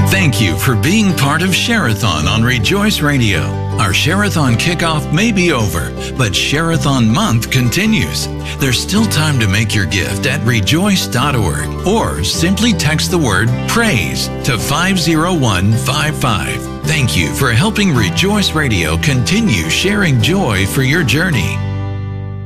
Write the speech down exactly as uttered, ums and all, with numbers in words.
Thank you for being part of Share-a-thon on Rejoice Radio. Our Share-a-thon kickoff may be over, but Share-a-thon month continues. There's still time to make your gift at rejoice dot org or simply text the word PRAISE to five zero one five five. Thank you for helping Rejoice Radio continue sharing joy for your journey.